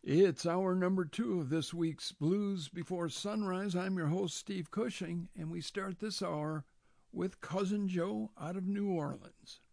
It's hour number 2 of this week's Blues Before Sunrise. I'm your host, Steve Cushing, and we start this hour with Cousin Joe out of New Orleans.